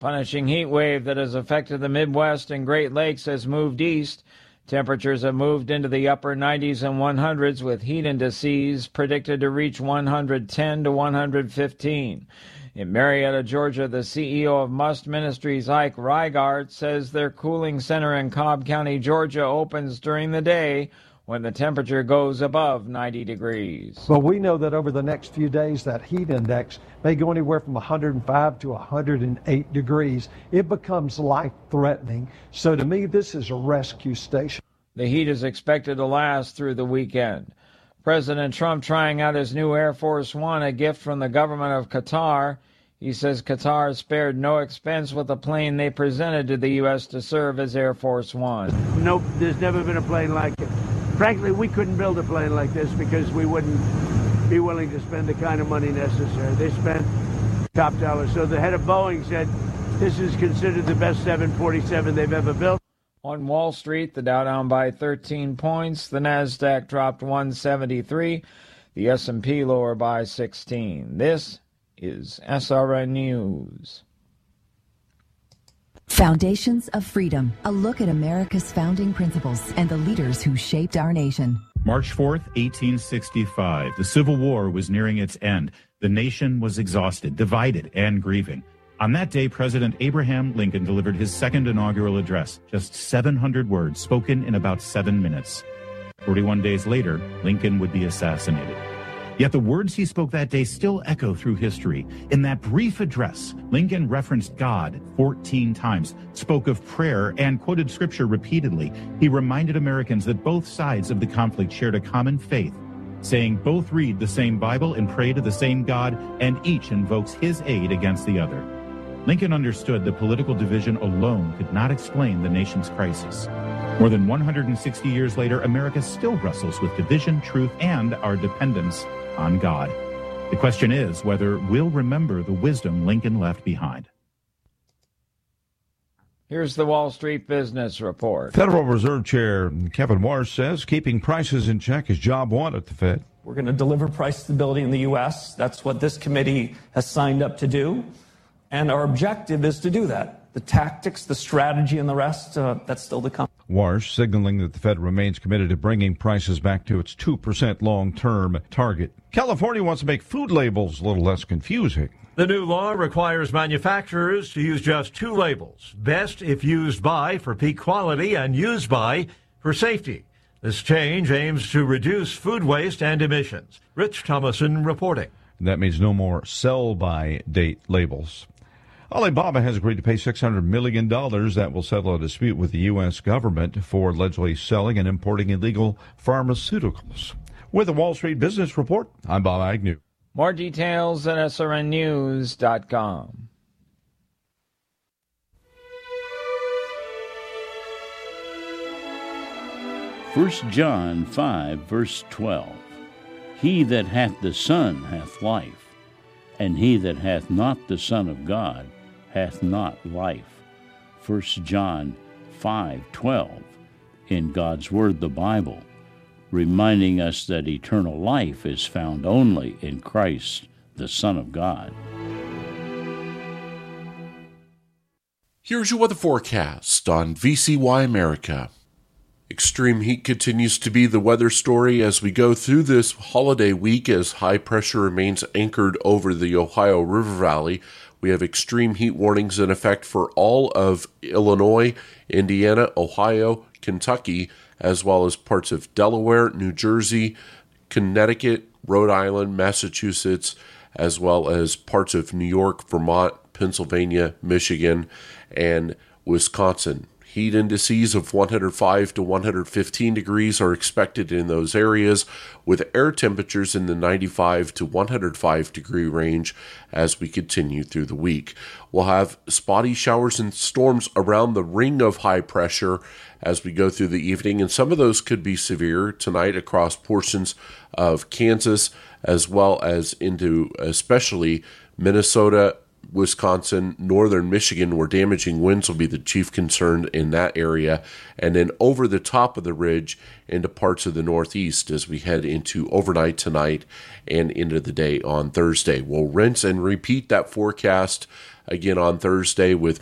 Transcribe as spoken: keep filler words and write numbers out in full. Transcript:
Punishing heat wave that has affected the Midwest and Great Lakes has moved east. Temperatures have moved into the upper nineties and one hundreds, with heat indices predicted to reach one hundred ten to one hundred fifteen. In Marietta, Georgia, the C E O of Must Ministries, Ike Reigart, says their cooling center in Cobb County, Georgia, opens during the day when the temperature goes above ninety degrees. Well, we know that over the next few days, that heat index may go anywhere from one hundred five to one hundred eight degrees. It becomes life-threatening. So to me, this is a rescue station. The heat is expected to last through the weekend. President Trump trying out his new Air Force One, a gift from the government of Qatar. He says Qatar spared no expense with the plane they presented to the U S to serve as Air Force One. Nope, there's never been a plane like it. Frankly, we couldn't build a plane like this because we wouldn't be willing to spend the kind of money necessary. They spent top dollar. So the head of Boeing said this is considered the best seven forty-seven they've ever built. On Wall Street, the Dow down by thirteen points, the Nasdaq dropped one seventy-three, the S and P lower by sixteen. This is S R N News. Foundations of Freedom, a look at America's founding principles and the leaders who shaped our nation. March fourth, eighteen sixty-five. The Civil War was nearing its end. The nation was exhausted, divided, and grieving. On that day, President Abraham Lincoln delivered his second inaugural address, just seven hundred words spoken in about seven minutes. forty-one days later, Lincoln would be assassinated. Yet the words he spoke that day still echo through history. In that brief address, Lincoln referenced God fourteen times, spoke of prayer, and quoted scripture repeatedly. He reminded Americans that both sides of the conflict shared a common faith, saying both read the same Bible and pray to the same God, and each invokes his aid against the other. Lincoln understood that political division alone could not explain the nation's crisis. More than one hundred sixty years later, America still wrestles with division, truth, and our dependence on God. The question is whether we'll remember the wisdom Lincoln left behind. Here's the Wall Street Business Report. Federal Reserve Chair Kevin Warsh says keeping prices in check is job one at the Fed. We're going to deliver price stability in the U S. That's what this committee has signed up to do. And our objective is to do that. The tactics, the strategy, and the rest, uh, that's still to come. Warsh signaling that the Fed remains committed to bringing prices back to its two percent long-term target. California wants to make food labels a little less confusing. The new law requires manufacturers to use just two labels, best if used by for peak quality and used by for safety. This change aims to reduce food waste and emissions. Rich Thomason reporting. That means no more sell-by date labels. Alibaba has agreed to pay six hundred million dollars. That will settle a dispute with the U S government for allegedly selling and importing illegal pharmaceuticals. With the Wall Street Business Report, I'm Bob Agnew. More details at S R N news dot com. First John five, verse twelve. He that hath the Son hath life, and he that hath not the Son of God hath not life. First John five twelve, in God's Word, the Bible, reminding us that eternal life is found only in Christ, the Son of God. Here's your weather forecast on V C Y America. Extreme heat continues to be the weather story as we go through this holiday week as high pressure remains anchored over the Ohio River Valley. We have extreme heat warnings in effect for all of Illinois, Indiana, Ohio, Kentucky, as well as parts of Delaware, New Jersey, Connecticut, Rhode Island, Massachusetts, as well as parts of New York, Vermont, Pennsylvania, Michigan, and Wisconsin. Heat indices of one hundred five to one hundred fifteen degrees are expected in those areas, with air temperatures in the ninety-five to one hundred five degree range as we continue through the week. We'll have spotty showers and storms around the ring of high pressure as we go through the evening, and some of those could be severe tonight across portions of Kansas, as well as into especially Minnesota, Wisconsin, northern Michigan, where damaging winds will be the chief concern in that area, and then over the top of the ridge into parts of the northeast as we head into overnight tonight and into the day on Thursday. We'll rinse and repeat that forecast again on Thursday with